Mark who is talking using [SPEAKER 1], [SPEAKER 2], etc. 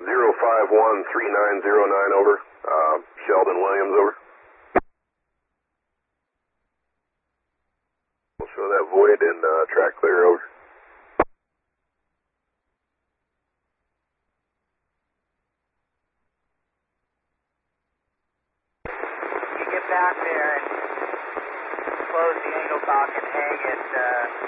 [SPEAKER 1] 0513909 over. Sheldon Williams over. We'll show that void and track clear over.
[SPEAKER 2] You get back there and close the angle cock and hang it